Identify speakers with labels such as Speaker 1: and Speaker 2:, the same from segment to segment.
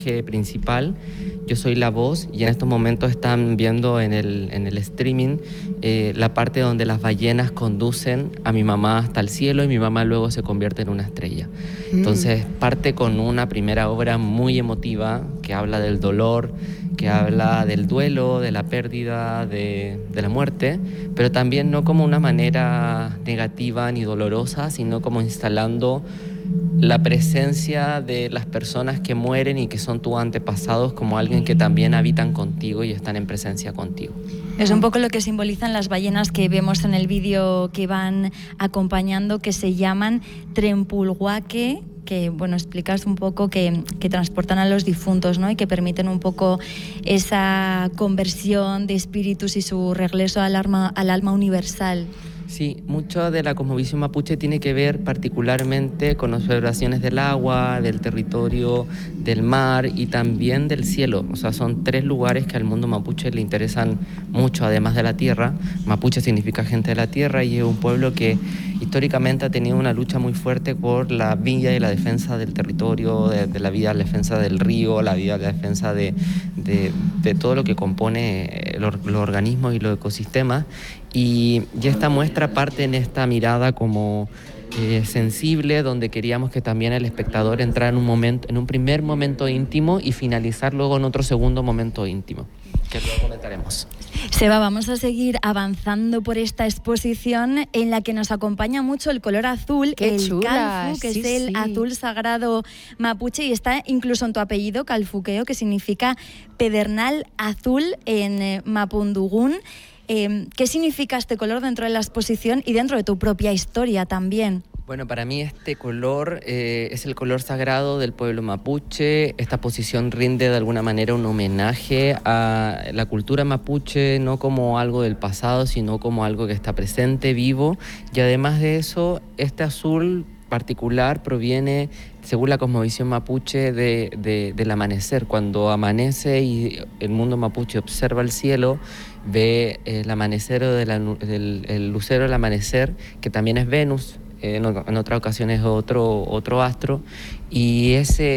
Speaker 1: Principal, yo soy la voz y en estos momentos están viendo en el streaming la parte donde las ballenas conducen a mi mamá hasta el cielo y mi mamá luego se convierte en una estrella. Entonces parte con una primera obra muy emotiva que habla del dolor, que habla del duelo, de la pérdida, de la muerte, pero también no como una manera negativa ni dolorosa, sino como instalando la presencia de las personas que mueren y que son tus antepasados como alguien que también habitan contigo y están en presencia contigo.
Speaker 2: Es un poco lo que simbolizan las ballenas que vemos en el vídeo que van acompañando, que se llaman Trempulhuaque, que bueno, explicas un poco que transportan a los difuntos, ¿no? Y que permiten un poco esa conversión de espíritus y su regreso al alma universal.
Speaker 1: Sí, mucho de la cosmovisión mapuche tiene que ver particularmente con observaciones del agua, del territorio, del mar y también del cielo. O sea, son tres lugares que al mundo mapuche le interesan mucho, además de la tierra. Mapuche significa gente de la tierra y es un pueblo que históricamente ha tenido una lucha muy fuerte por la vida y la defensa del territorio, de la vida, la defensa del río, la vida, la defensa de todo lo que compone los organismos y los ecosistemas. Y esta muestra parte en esta mirada como sensible, donde queríamos que también el espectador entrara en un primer momento íntimo y finalizar luego en otro segundo momento íntimo, que luego comentaremos.
Speaker 2: Seba, vamos a seguir avanzando por esta exposición en la que nos acompaña mucho el color azul,
Speaker 3: ¡Qué
Speaker 2: el
Speaker 3: chula!
Speaker 2: calfu, que es el azul sagrado mapuche, y está incluso en tu apellido, calfuqueo, que significa pedernal azul en mapudungún. ¿Qué significa este color dentro de la exposición y dentro de tu propia historia también?
Speaker 1: Bueno, para mí este color es el color sagrado del pueblo mapuche. Esta posición rinde de alguna manera un homenaje a la cultura mapuche, no como algo del pasado, sino como algo que está presente, vivo. Y además de eso, este azul particular proviene, según la cosmovisión mapuche, del amanecer. Cuando amanece y el mundo mapuche observa el cielo, ve el amanecer o el lucero del amanecer, que también es Venus. En otras ocasiones otro astro, y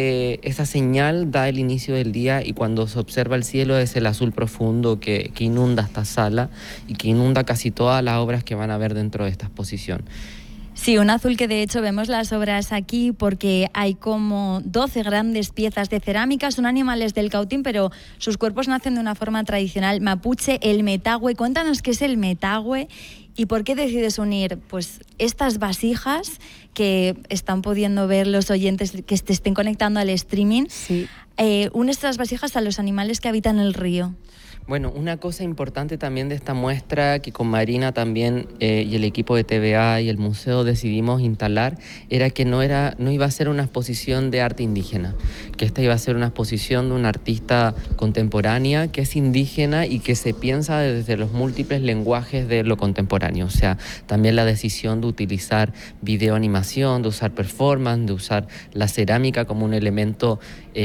Speaker 1: esa señal da el inicio del día, y cuando se observa el cielo es el azul profundo que inunda esta sala y que inunda casi todas las obras que van a ver dentro de esta exposición.
Speaker 2: Sí, un azul que de hecho vemos las obras aquí porque hay como 12 grandes piezas de cerámica, son animales del Cautín, pero sus cuerpos nacen de una forma tradicional mapuche, el metagüe. Cuéntanos qué es el metagüe y por qué decides unir pues estas vasijas que están pudiendo ver los oyentes que te estén conectando al streaming.
Speaker 3: Sí.
Speaker 2: Unes estas vasijas a los animales que habitan el río.
Speaker 1: Bueno, una cosa importante también de esta muestra que con Marina también y el equipo de TVA y el museo decidimos instalar era que no iba a ser una exposición de arte indígena, que esta iba a ser una exposición de una artista contemporánea que es indígena y que se piensa desde los múltiples lenguajes de lo contemporáneo. O sea, también la decisión de utilizar videoanimación, de usar performance, de usar la cerámica como un elemento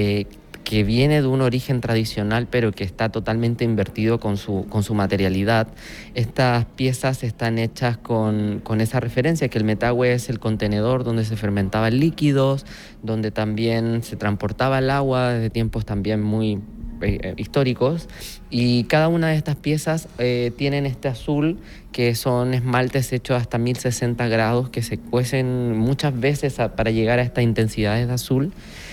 Speaker 1: que viene de un origen tradicional pero que está totalmente invertido con su materialidad. Estas piezas están hechas con esa referencia, que el metagüe es el contenedor donde se fermentaban líquidos, donde también se transportaba el agua desde tiempos también muy históricos, y cada una de estas piezas tienen este azul, que son esmaltes hechos hasta 1060 grados que se cuecen muchas veces para llegar a estas intensidades de azul.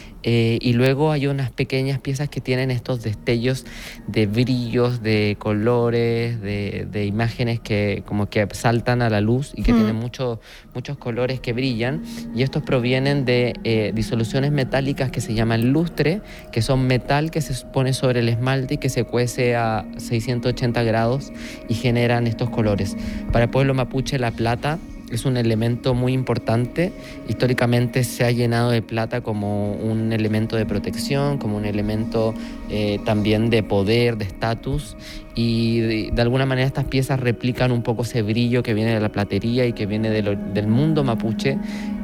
Speaker 1: Y luego hay unas pequeñas piezas que tienen estos destellos de brillos, de colores, de imágenes que como que saltan a la luz y que tienen muchos colores que brillan, y estos provienen de disoluciones metálicas que se llaman lustre, que son metal que se pone sobre el esmalte y que se cuece a 680 grados y generan estos colores. Para el pueblo mapuche la plata es un elemento muy importante. Históricamente se ha llenado de plata como un elemento de protección, como un elemento también de poder, de estatus, y de alguna manera estas piezas replican un poco ese brillo que viene de la platería y que viene del mundo mapuche,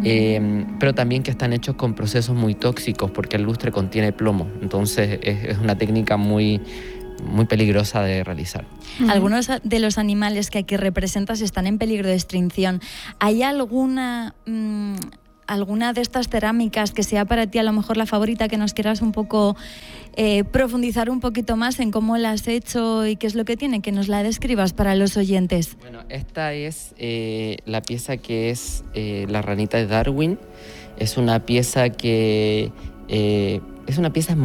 Speaker 1: pero también que están hechos con procesos muy tóxicos porque el lustre contiene plomo, entonces es una técnica muy peligrosa de realizar.
Speaker 2: Algunos de los animales que aquí representas están en peligro de extinción. ¿Hay alguna alguna de estas cerámicas que sea para ti a lo mejor la favorita, que nos quieras un poco profundizar un poquito más en cómo la has hecho y qué es lo que tiene, que nos la describas para los oyentes.
Speaker 1: Bueno, esta es la pieza que es la ranita de Darwin. Es una pieza que es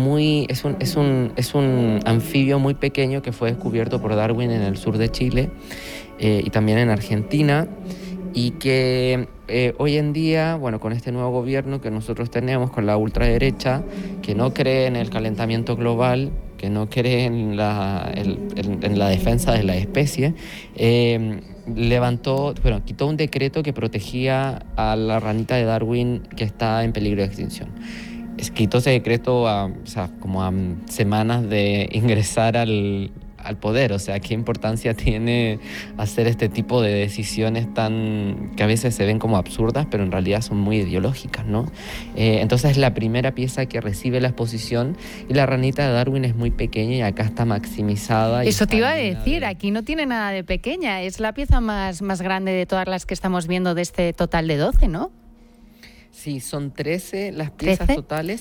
Speaker 1: un anfibio muy pequeño que fue descubierto por Darwin en el sur de Chile y también en Argentina, y que hoy en día, bueno, con este nuevo gobierno que nosotros tenemos, con la ultraderecha, que no cree en el calentamiento global, que no cree en la defensa de la especie, quitó un decreto que protegía a la ranita de Darwin que está en peligro de extinción. Quitó ese decreto como a semanas de ingresar al poder. O sea, qué importancia tiene hacer este tipo de decisiones que a veces se ven como absurdas, pero en realidad son muy ideológicas, ¿no? Entonces es la primera pieza que recibe la exposición, y la ranita de Darwin es muy pequeña y acá está maximizada.
Speaker 3: Eso te iba a decir, aquí no tiene nada de pequeña, es la pieza más grande de todas las que estamos viendo de este total de 12, ¿no?
Speaker 1: Sí, son 13 las piezas totales.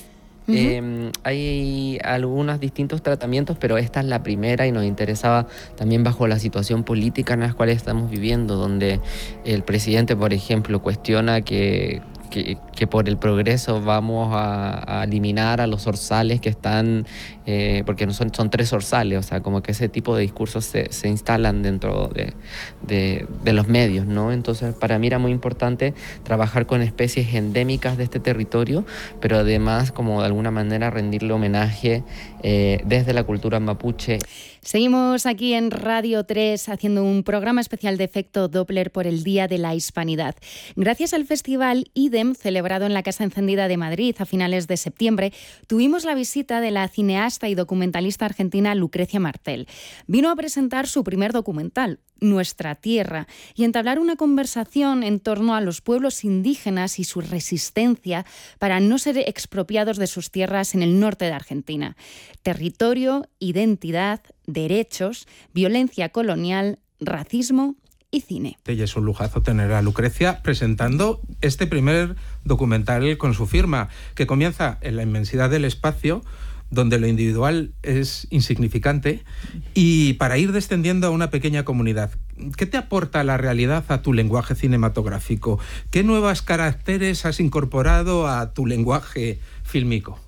Speaker 1: Hay algunos distintos tratamientos, pero esta es la primera y nos interesaba también bajo la situación política en la cual estamos viviendo, donde el presidente, por ejemplo, cuestiona que por el progreso vamos a eliminar a los zorzales que están, porque no son 3 zorzales, o sea, como que ese tipo de discursos se instalan dentro de los medios, ¿no? Entonces, para mí era muy importante trabajar con especies endémicas de este territorio, pero además, como de alguna manera, rendirle homenaje desde la cultura mapuche.
Speaker 3: Seguimos aquí en Radio 3 haciendo un programa especial de Efecto Doppler por el Día de la Hispanidad. Gracias al Festival IDEM, celebrado en la Casa Encendida de Madrid a finales de septiembre, tuvimos la visita de la cineasta y documentalista argentina Lucrecia Martel. Vino a presentar su primer documental, Nuestra Tierra, y entablar una conversación en torno a los pueblos indígenas y su resistencia para no ser expropiados de sus tierras en el norte de Argentina. Territorio, identidad, derechos, violencia colonial, racismo y cine.
Speaker 4: Y es un lujazo tener a Lucrecia presentando este primer documental con su firma, que comienza en la inmensidad del espacio, donde lo individual es insignificante, y para ir descendiendo a una pequeña comunidad. ¿Qué te aporta la realidad a tu lenguaje cinematográfico? ¿Qué nuevos caracteres has incorporado a tu lenguaje fílmico?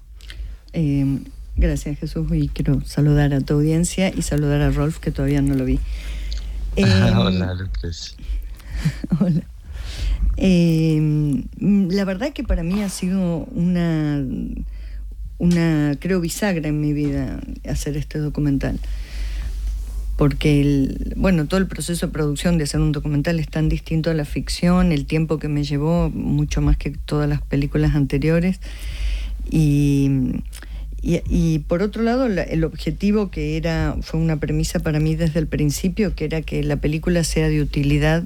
Speaker 5: Gracias, Jesús, y quiero saludar a tu audiencia y saludar a Rolf, que todavía no lo vi.
Speaker 6: Hola, Lucas.
Speaker 5: Hola. La verdad que para mí ha sido una creo, bisagra en mi vida hacer este documental. Porque todo el proceso de producción de hacer un documental es tan distinto a la ficción, el tiempo que me llevó, mucho más que todas las películas anteriores. Y por otro lado, el objetivo fue una premisa para mí desde el principio, que era que la película sea de utilidad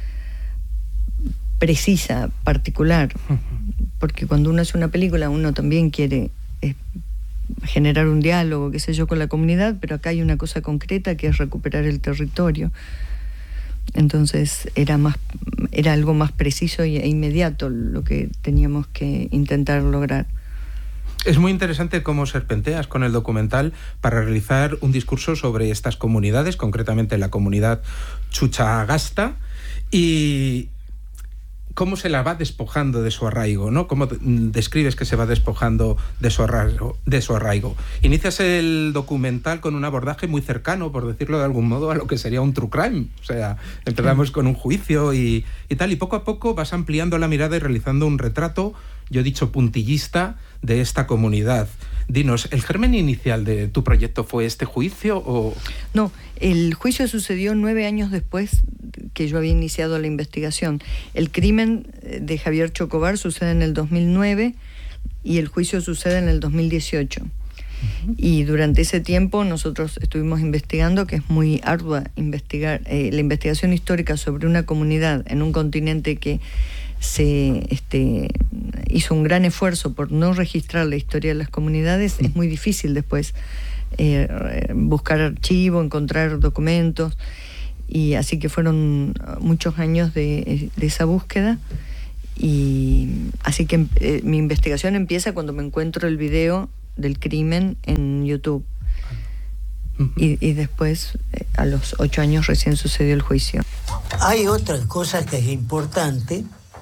Speaker 5: precisa, particular. Porque cuando uno hace una película, uno también quiere generar un diálogo, qué sé yo, con la comunidad, pero acá hay una cosa concreta que es recuperar el territorio. Entonces era algo más preciso e inmediato lo que teníamos que intentar lograr.
Speaker 4: Es muy interesante cómo serpenteas con el documental para realizar un discurso sobre estas comunidades, concretamente la comunidad Chuchagasta, y cómo se la va despojando de su arraigo, ¿no? Cómo describes que se va despojando de su arraigo. Inicias el documental con un abordaje muy cercano, por decirlo de algún modo, a lo que sería un true crime. O sea, empezamos con un juicio y tal, y poco a poco vas ampliando la mirada y realizando un retrato, yo he dicho puntillista, de esta comunidad. Dinos, ¿el germen inicial de tu proyecto fue este juicio o...?
Speaker 5: No, el juicio sucedió 9 años después que yo había iniciado la investigación. El crimen de Javier Chocobar sucede en el 2009 y el juicio sucede en el 2018. Y durante ese tiempo nosotros estuvimos investigando, que es muy ardua investigar, la investigación histórica sobre una comunidad en un continente que se hizo un gran esfuerzo por no registrar la historia de las comunidades. Es muy difícil después buscar archivo, encontrar documentos, y así que fueron muchos años de esa búsqueda, Y así que mi investigación empieza cuando me encuentro el video del crimen en YouTube. Y después, a los 8 años, recién sucedió el juicio.
Speaker 7: Hay otra cosa que es importante.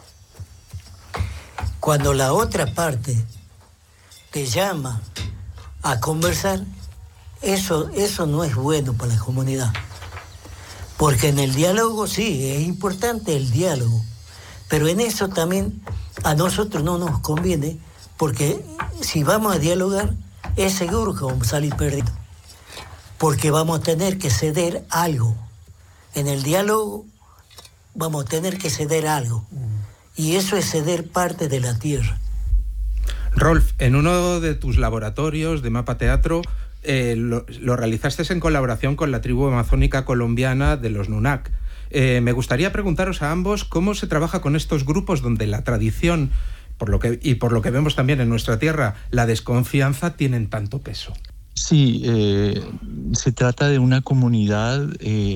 Speaker 7: Cuando la otra parte te llama a conversar, eso no es bueno para la comunidad. Porque en el diálogo sí, es importante el diálogo. Pero en eso también a nosotros no nos conviene, porque si vamos a dialogar, es seguro que vamos a salir perdidos. Porque vamos a tener que ceder algo. En el diálogo vamos a tener que ceder algo. Y eso es ceder parte de la tierra.
Speaker 4: Rolf, en uno de tus laboratorios de Mapa Teatro, lo realizaste en colaboración con la tribu amazónica colombiana de los Nunak. Me gustaría preguntaros a ambos cómo se trabaja con estos grupos donde la tradición, por lo que vemos también en nuestra tierra, la desconfianza tienen tanto peso.
Speaker 6: Sí, se trata de una comunidad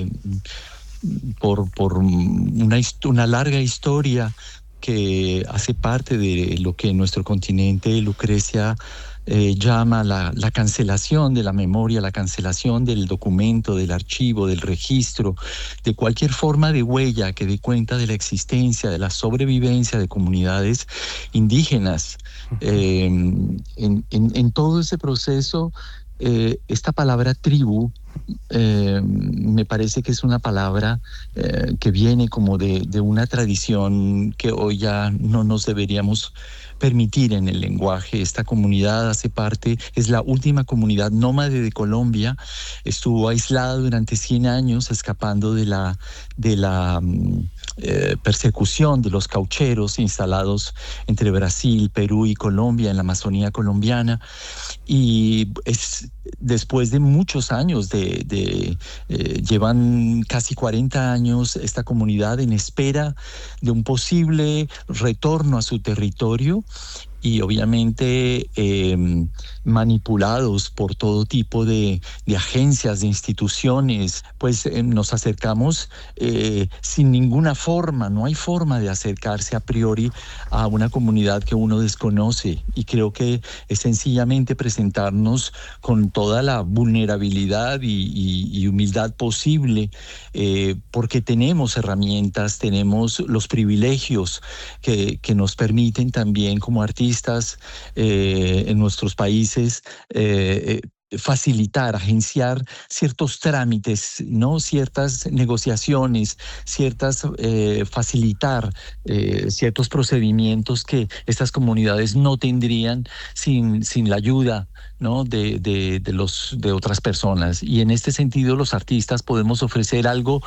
Speaker 6: por una larga historia que hace parte de lo que en nuestro continente Lucrecia llama la cancelación de la memoria, la cancelación del documento, del archivo, del registro, de cualquier forma de huella que dé cuenta de la existencia, de la sobrevivencia de comunidades indígenas. En todo ese proceso, esta palabra tribu me parece que es una palabra que viene como de una tradición que hoy ya no nos deberíamos permitir en el lenguaje. Esta comunidad es la última comunidad nómade de Colombia. Estuvo aislada durante 100 años, escapando de la persecución de los caucheros instalados entre Brasil, Perú y Colombia, en la Amazonía colombiana. Y después de muchos años, llevan casi 40 años esta comunidad en espera de un posible retorno a su territorio, y obviamente manipulados por todo tipo de agencias, de instituciones, pues nos acercamos sin ninguna forma. No hay forma de acercarse a priori a una comunidad que uno desconoce, y creo que es sencillamente presentarnos con toda la vulnerabilidad y humildad posible, porque tenemos herramientas, tenemos los privilegios que nos permiten también como artistas en nuestros países facilitar, agenciar ciertos trámites, ¿no? Ciertas negociaciones, facilitar ciertos procedimientos que estas comunidades no tendrían sin la ayuda, ¿no? de otras personas. Y en este sentido, los artistas podemos ofrecer algo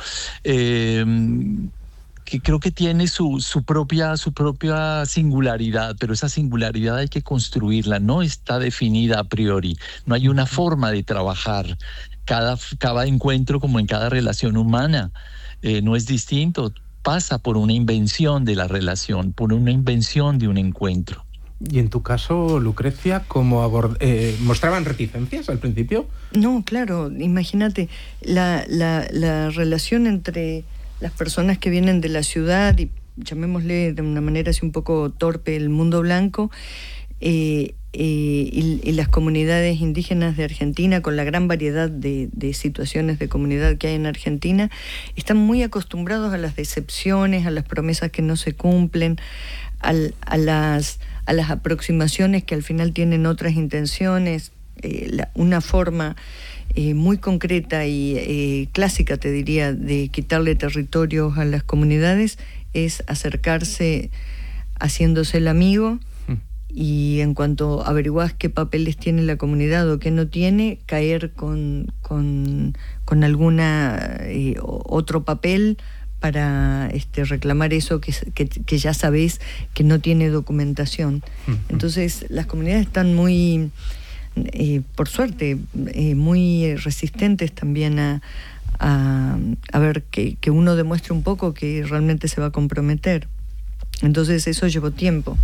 Speaker 6: que creo que tiene su propia singularidad, pero esa singularidad hay que construirla, no está definida a priori, no hay una forma de trabajar. Cada encuentro, como en cada relación humana, no es distinto, pasa por una invención de la relación, por una invención de un encuentro.
Speaker 4: Y en tu caso, Lucrecia, ¿cómo mostraban reticencias al principio?
Speaker 5: No, claro, imagínate, la relación entre las personas que vienen de la ciudad, y llamémosle de una manera así un poco torpe el mundo blanco, y las comunidades indígenas de Argentina, con la gran variedad de situaciones de comunidad que hay en Argentina, están muy acostumbrados a las decepciones, a las promesas que no se cumplen, a las aproximaciones que al final tienen otras intenciones, una forma muy concreta y clásica, te diría, de quitarle territorios a las comunidades es acercarse haciéndose el amigo, y en cuanto averiguás qué papeles tiene la comunidad o qué no tiene, caer con alguna otro papel para reclamar eso que ya sabés que no tiene documentación. Entonces las comunidades están muy, por suerte, muy resistentes también a ver que uno demuestre un poco que realmente se va a comprometer. Entonces eso llevó tiempo.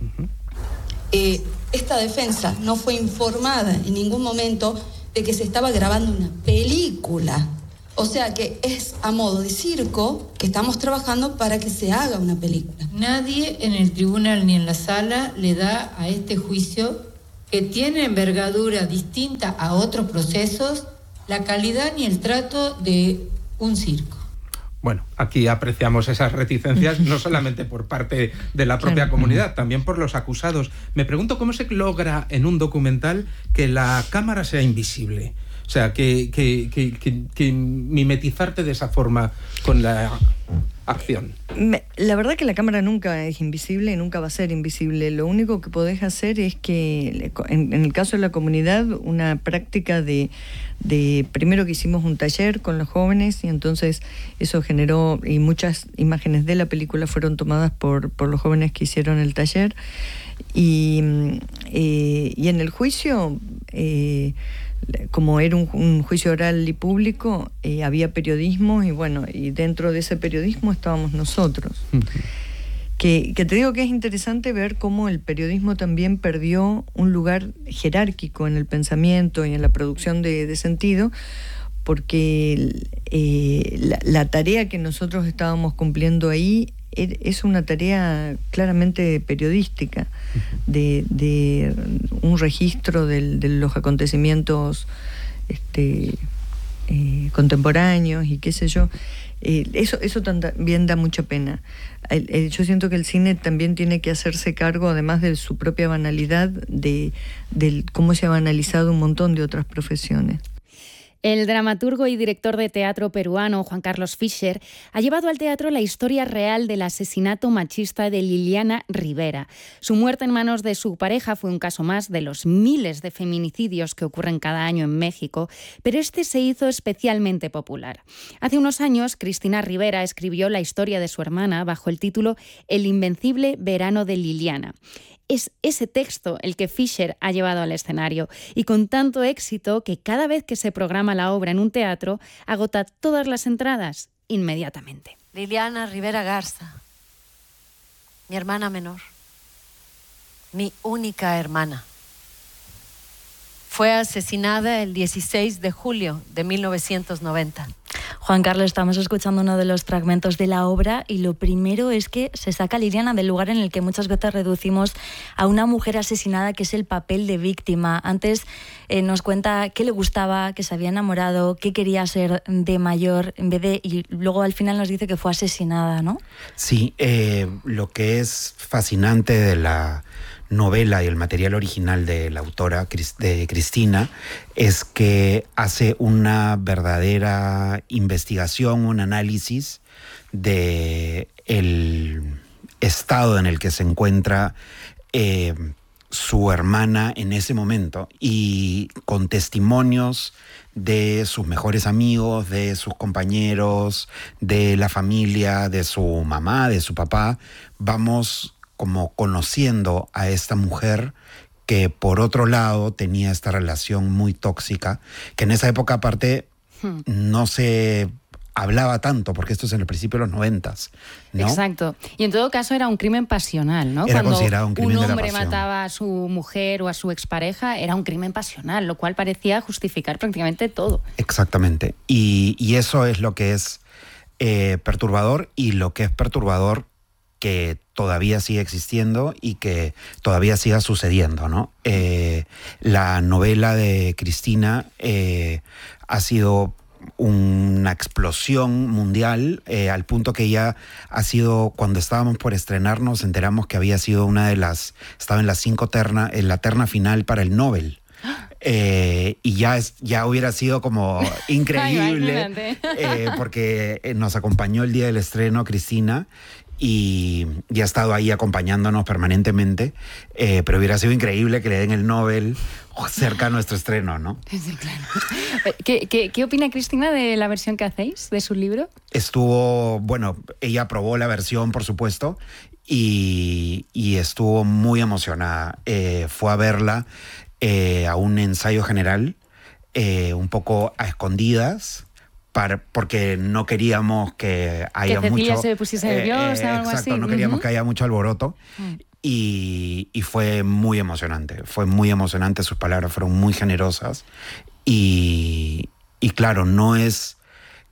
Speaker 8: Esta defensa no fue informada en ningún momento de que se estaba grabando una película. O sea que es a modo de circo que estamos trabajando para que se haga una película.
Speaker 9: Nadie en el tribunal ni en la sala le da a este juicio, que tiene envergadura distinta a otros procesos, la calidad ni el trato de un circo.
Speaker 4: Bueno, aquí apreciamos esas reticencias no solamente por parte de la propia comunidad, también por los acusados. Me pregunto cómo se logra en un documental que la cámara sea invisible. O sea, que mimetizarte de esa forma con la acción.
Speaker 5: La verdad que la cámara nunca es invisible y nunca va a ser invisible. Lo único que podés hacer es que, en el caso de la comunidad, una práctica de primero que hicimos un taller con los jóvenes y entonces eso generó, y muchas imágenes de la película fueron tomadas por los jóvenes que hicieron el taller. Y en el juicio, como era un juicio oral y público, había periodismo y bueno, y dentro de ese periodismo estábamos nosotros. Que te digo que es interesante ver cómo el periodismo también perdió un lugar jerárquico en el pensamiento y en la producción de sentido, porque la tarea que nosotros estábamos cumpliendo ahí es una tarea claramente periodística, de un registro de los acontecimientos contemporáneos y qué sé yo. Eso también da mucha pena. Yo siento que el cine también tiene que hacerse cargo, además de su propia banalidad, de cómo se ha banalizado un montón de otras profesiones.
Speaker 3: El dramaturgo y director de teatro peruano Juan Carlos Fischer ha llevado al teatro la historia real del asesinato machista de Liliana Rivera. Su muerte en manos de su pareja fue un caso más de los miles de feminicidios que ocurren cada año en México, pero este se hizo especialmente popular. Hace unos años, Cristina Rivera escribió la historia de su hermana bajo el título El invencible verano de Liliana. Es ese texto el que Fischer ha llevado al escenario y con tanto éxito que cada vez que se programa la obra en un teatro agota todas las entradas inmediatamente.
Speaker 10: Liliana Rivera Garza, mi hermana menor, mi única hermana, fue asesinada el 16 de julio de 1990.
Speaker 2: Juan Carlos, estamos escuchando uno de los fragmentos de la obra y lo primero es que se saca a Liliana del lugar en el que muchas veces reducimos a una mujer asesinada, que es el papel de víctima. Antes nos cuenta qué le gustaba, que se había enamorado, qué quería ser de mayor, y luego al final nos dice que fue asesinada, ¿no?
Speaker 11: Sí, lo que es fascinante de la novela y el material original de la autora, de Cristina, es que hace una verdadera investigación, un análisis de el estado en el que se encuentra su hermana en ese momento, y con testimonios de sus mejores amigos, de sus compañeros, de la familia, de su mamá, de su papá, vamos como conociendo a esta mujer que por otro lado tenía esta relación muy tóxica, que en esa época aparte no se hablaba tanto, porque esto es en el principio de los 90s, ¿no?
Speaker 3: Exacto. Y en todo caso era un crimen pasional, ¿no?
Speaker 11: Era considerado un crimen de la pasión.
Speaker 3: Cuando un hombre mataba a su mujer o a su expareja, era un crimen pasional, lo cual parecía justificar prácticamente todo.
Speaker 11: Exactamente. Y eso es lo que es perturbador, y lo que es perturbador que todavía sigue existiendo y que todavía siga sucediendo, ¿no? La novela de Cristina ha sido una explosión mundial, al punto que ya ha sido, cuando estábamos por estrenar, nos enteramos que había sido estaba en la terna final para el Nobel. Y ya hubiera sido como increíble, porque nos acompañó el día del estreno Cristina y ha estado ahí acompañándonos permanentemente, pero hubiera sido increíble que le den el Nobel cerca a nuestro estreno, ¿no?
Speaker 3: Sí, claro. ¿Qué opina Cristina de la versión que hacéis de su libro?
Speaker 11: Ella aprobó la versión, por supuesto, y estuvo muy emocionada. Fue a verla a un ensayo general, un poco a escondidas, porque no queríamos que haya
Speaker 3: que Cecilia
Speaker 11: mucho...
Speaker 3: se pusiese nerviosa o algo
Speaker 11: exacto,
Speaker 3: así.
Speaker 11: No queríamos que haya mucho alboroto. Y fue muy emocionante. Fue muy emocionante, sus palabras fueron muy generosas. Y claro, no es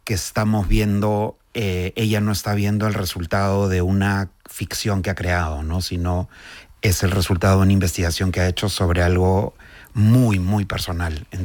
Speaker 11: que estamos viendo, ella no está viendo el resultado de una ficción que ha creado, ¿no? Sino es el resultado de una investigación que ha hecho sobre algo muy, muy personal.